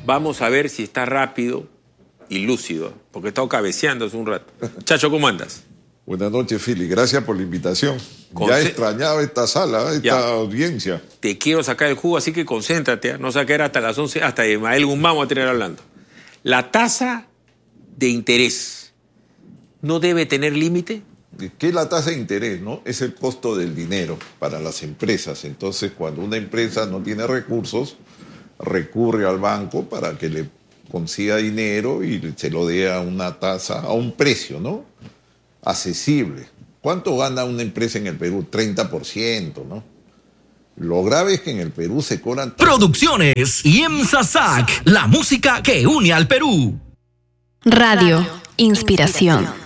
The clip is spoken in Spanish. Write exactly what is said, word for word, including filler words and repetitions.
Vamos a ver si está rápido y lúcido, porque he estado cabeceando hace un rato. Chacho, ¿cómo andas? Buenas noches, Philly. Gracias por la invitación. Conce- Ya extrañaba esta sala, esta Ya. audiencia. Te quiero sacar el jugo, así que concéntrate. ¿eh? No sacar hasta las once, hasta Ismael Guzmán va a tener hablando. La tasa de interés no debe tener límite. ¿Qué es la tasa de interés? ¿No? Es el costo del dinero para las empresas. Entonces, cuando una empresa no tiene recursos, recurre al banco para que le consiga dinero y se lo dé a una tasa, a un precio, ¿no? Accesible. ¿Cuánto gana una empresa en el Perú? treinta por ciento, ¿no? Lo grave es que en el Perú se cobran... Producciones y IEMSA S A C, la música que une al Perú. Radio Inspiración.